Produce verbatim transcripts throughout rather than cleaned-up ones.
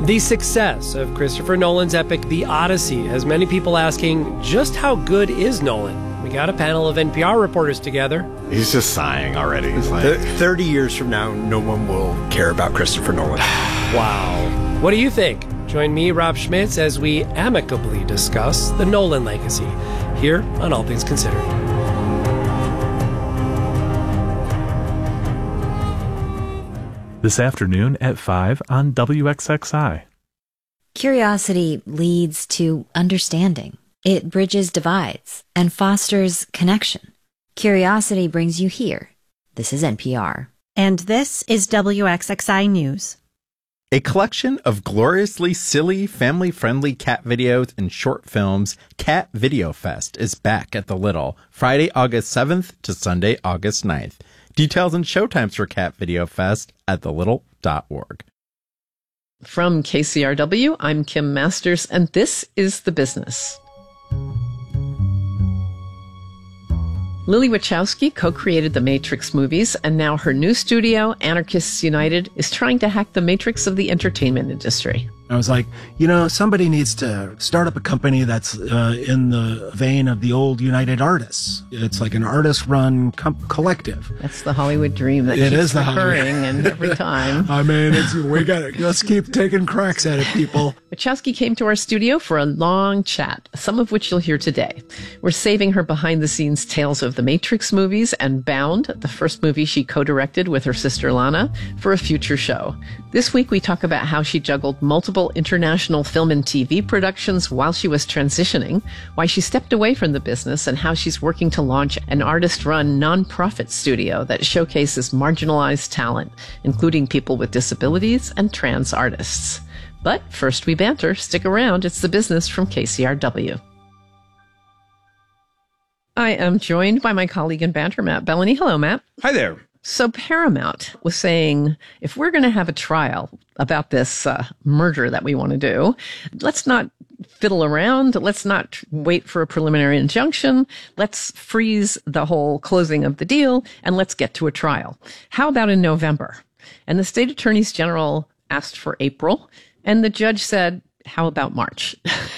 The success of Christopher Nolan's epic The Odyssey has many people asking, just how good is Nolan? We got a panel of N P R reporters together. He's just sighing already. He's like, thirty years from now, no one will care about Christopher Nolan. Wow. What do you think? Join me, Rob Schmitz, as we amicably discuss the Nolan legacy here on All Things Considered. This afternoon at five on W X X I. Curiosity leads to understanding. It bridges divides and fosters connection. Curiosity brings you here. This is N P R. And this is W X X I News. A collection of gloriously silly, family-friendly cat videos and short films, Cat Video Fest, is back at the Little, Friday, August seventh to Sunday, August ninth. Details and showtimes for Cat Video Fest at the little dot org. From K C R W, I'm Kim Masters, and this is The Business. Lily Wachowski co-created the Matrix movies, and now her new studio, Anarchists United, is trying to hack the matrix of the entertainment industry. I was like, you know, somebody needs to start up a company that's uh, in the vein of the old United Artists. It's like an artist-run com- collective. That's the Hollywood dream that it keeps is the recurring and every time. I mean, it's, we got to let's keep taking cracks at it, people. Wachowski came to our studio for a long chat, some of which you'll hear today. We're saving her behind-the-scenes tales of the Matrix movies and Bound, the first movie she co-directed with her sister Lana, for a future show. This week, we talk about how she juggled multiple international film and T V productions while she was transitioning, why she stepped away from the business, and how she's working to launch an artist-run nonprofit studio that showcases marginalized talent, including people with disabilities and trans artists. But first we banter. Stick around. It's The Business from K C R W. I am joined by my colleague in banter, Matt Bellany. Hello, Matt. Hi there. So Paramount was saying, if we're going to have a trial about this uh, merger that we want to do, let's not fiddle around. Let's not wait for a preliminary injunction. Let's freeze the whole closing of the deal and let's get to a trial. How about in November? And the state attorneys general asked for April, and the judge said, how about March?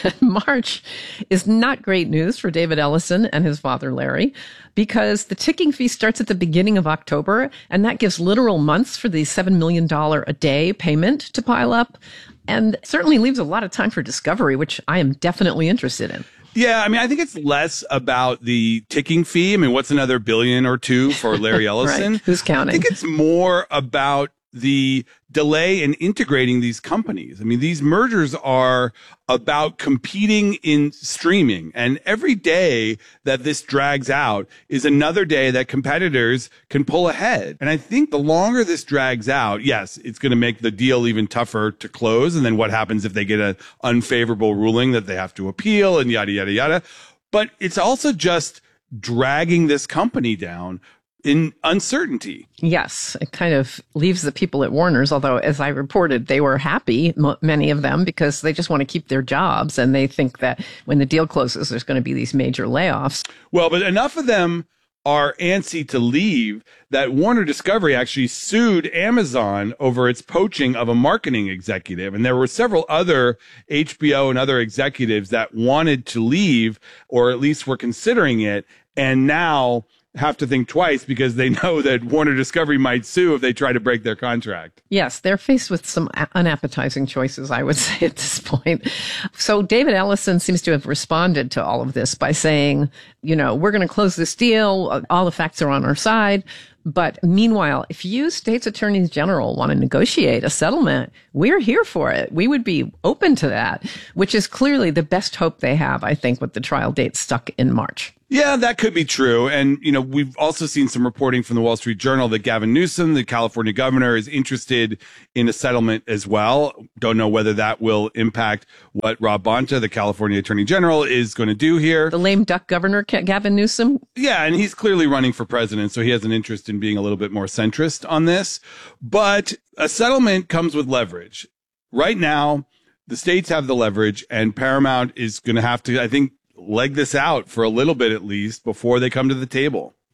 March is not great news for David Ellison and his father, Larry, because the ticking fee starts at the beginning of October, and that gives literal months for the seven million dollars a day payment to pile up, and certainly leaves a lot of time for discovery, which I am definitely interested in. Yeah, I mean, I think it's less about the ticking fee. I mean, what's another billion or two for Larry Ellison? Right. Who's counting? I think it's more about the delay in integrating these companies. I mean, these mergers are about competing in streaming, and every day that this drags out is another day that competitors can pull ahead. And I think the longer this drags out, yes, it's going to make the deal even tougher to close. And then what happens if they get an unfavorable ruling that they have to appeal and yada, yada, yada. But it's also just dragging this company down in uncertainty. Yes, it kind of leaves the people at Warner's, although as I reported, they were happy, m- many of them, because they just want to keep their jobs. And they think that when the deal closes, there's going to be these major layoffs. Well, but enough of them are antsy to leave that Warner Discovery actually sued Amazon over its poaching of a marketing executive. And there were several other H B O and other executives that wanted to leave, or at least were considering it. And now have to think twice because they know that Warner Discovery might sue if they try to break their contract. Yes, they're faced with some unappetizing choices, I would say, at this point. So David Ellison seems to have responded to all of this by saying, you know, we're going to close this deal. All the facts are on our side. But meanwhile, if you states attorneys general want to negotiate a settlement, we're here for it. We would be open to that, which is clearly the best hope they have, I think, with the trial date stuck in March. Yeah, that could be true. And, you know, we've also seen some reporting from the Wall Street Journal that Gavin Newsom, the California governor, is interested in a settlement as well. Don't know whether that will impact what Rob Bonta, the California attorney general, is going to do here. The lame duck governor, Gavin Newsom? Yeah, and he's clearly running for president, so he has an interest in being a little bit more centrist on this. But a settlement comes with leverage. Right now, the states have the leverage, and Paramount is going to have to, I think, leg this out for a little bit at least before they come to the table.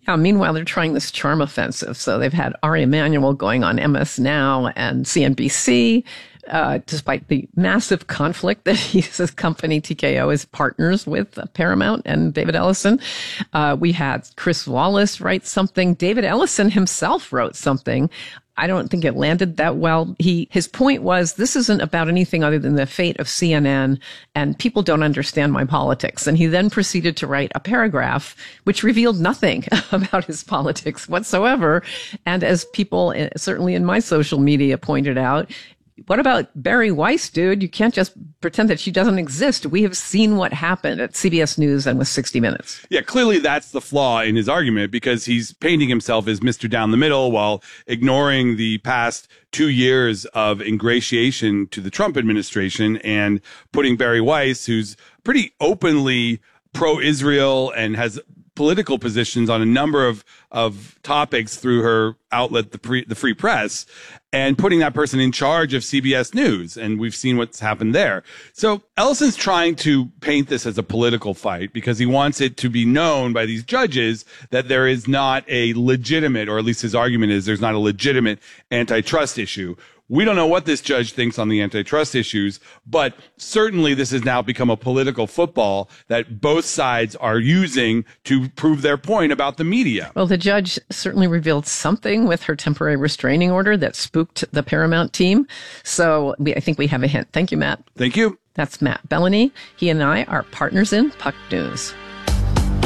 Now, meanwhile, they're trying this charm offensive. So they've had Ari Emanuel going on M S Now and C N B C. Uh, despite the massive conflict that his company T K O is partners with uh, Paramount and David Ellison. Uh, we had Chris Wallace write something. David Ellison himself wrote something. I don't think it landed that well. He, his point was, this isn't about anything other than the fate of C N N, and people don't understand my politics. And he then proceeded to write a paragraph which revealed nothing about his politics whatsoever. And as people, certainly in my social media, pointed out, what about Bari Weiss, dude? You can't just pretend that she doesn't exist. We have seen what happened at C B S News and with sixty minutes. Yeah, clearly that's the flaw in his argument, because he's painting himself as Mister Down the Middle while ignoring the past two years of ingratiation to the Trump administration and putting Bari Weiss, who's pretty openly pro-Israel and has political positions on a number of, of topics through her outlet, the, pre, the Free Press, and putting that person in charge of C B S News. And we've seen what's happened there. So Ellison's trying to paint this as a political fight because he wants it to be known by these judges that there is not a legitimate, or at least his argument is there's not a legitimate antitrust issue. We don't know what this judge thinks on the antitrust issues, but certainly this has now become a political football that both sides are using to prove their point about the media. Well, the judge certainly revealed something with her temporary restraining order that spooked the Paramount team. So we, I think we have a hint. Thank you, Matt. Thank you. That's Matt Bellany. He and I are partners in Puck News.